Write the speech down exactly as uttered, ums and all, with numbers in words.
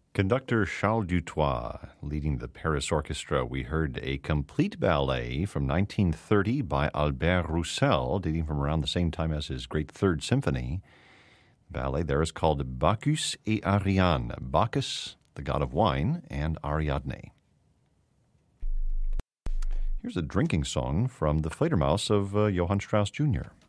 Conductor Charles Dutoit leading the Paris Orchestra. We heard a complete ballet from nineteen thirty by Albert Roussel, dating from around the same time as his great Third Symphony. The ballet there is called Bacchus et Ariadne, Bacchus, the god of wine, and Ariadne. Here's a drinking song from the Fledermaus of uh, Johann Strauss Junior